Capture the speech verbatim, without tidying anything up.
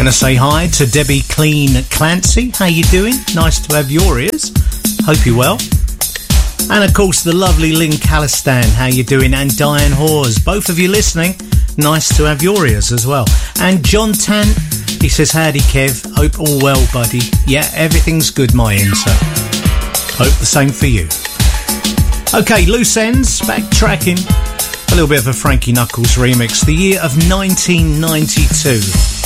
Want to say hi to Debbie Clean Clancy. How you doing? Nice to have your ears. Hope you're well. And of course the lovely Lynn Calistan. How you doing? And Diane Hawes. Both of you listening. Nice to have your ears as well. And John Tant, he says, howdy Kev. Hope all well, buddy. Yeah, everything's good my end, sir. Hope the same for you. Okay, loose ends, backtracking. A little bit of a Frankie Knuckles remix. The year of nineteen ninety-two.